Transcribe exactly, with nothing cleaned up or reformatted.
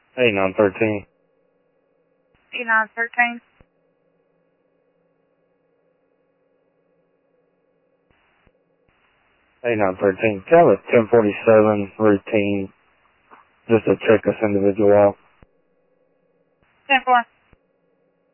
eight nine thirteen. eight nine thirteen. eight nine thirteen. Can I have a ten forty-seven routine just to check this individual out? ten four.